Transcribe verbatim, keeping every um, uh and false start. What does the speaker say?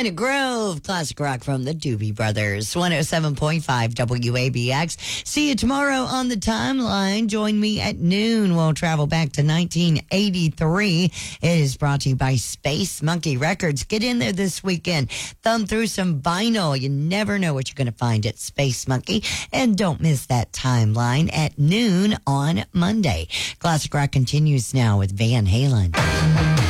China Grove, classic rock from the Doobie Brothers. one oh seven point five W A B X. See you tomorrow on the timeline. Join me at noon. We'll travel back to nineteen eighty-three. It is brought to you by Space Monkey Records. Get in there this weekend. Thumb through some vinyl. You never know what you're going to find at Space Monkey. And don't miss that timeline at noon on Monday. Classic rock continues now with Van Halen.